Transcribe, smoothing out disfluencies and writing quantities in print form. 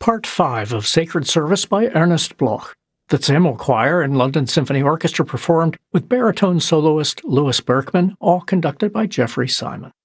Part 5 of Sacred Service by Ernest Bloch. The Zimmel Choir and London Symphony Orchestra performed with baritone soloist Louis Berkman, all conducted by Jeffrey Simon.